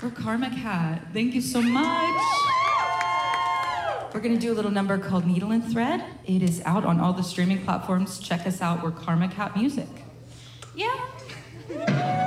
We're Karma Cat. Thank you so much. We're gonna do a little number called Needle and Thread. It is out on all the streaming platforms. Check us out. We're Karma Cat Music. Yeah.